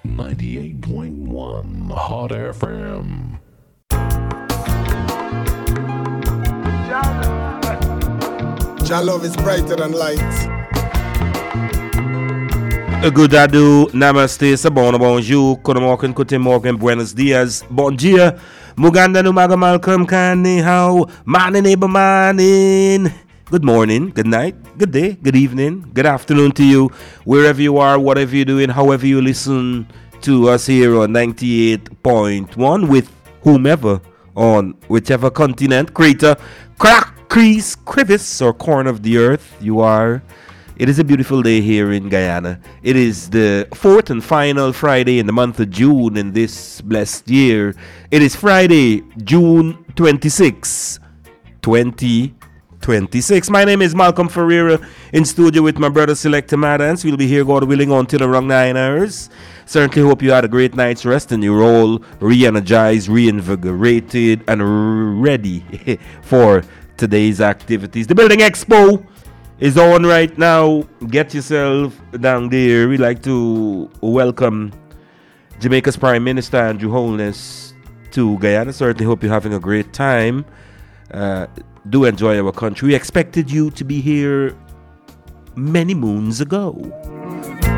98.1 Hot FM. Jah love is brighter than light. Good ado, namaste, sabona, bonjour, konomoken, kote morgen, buenos dias, bon dia, muganda numaga malcolm kani, how, manin neighbor manin. Good morning, good night, good day, good evening, good afternoon to you, wherever you are, whatever you're doing, however you listen to us here on 98.1 with whomever on whichever continent, crater, crack, crease, crevice, or corner of the earth you are. It is a beautiful day here in Guyana. It is the fourth and final Friday in the month of June in this blessed year. It is Friday, June 26, 2026. My name is Malcolm Ferreira, in studio with my brother Selector Madans. We'll be here, God willing, until around 9 hours. Certainly hope you had a great night's rest and you're all re-energized, reinvigorated, and ready for today's activities. The Building Expo is on right now. Get yourself down there. We like to welcome Jamaica's Prime Minister Andrew Holness to Guyana. Certainly hope you're having a great time. Do enjoy our country. We expected you to be here many moons ago.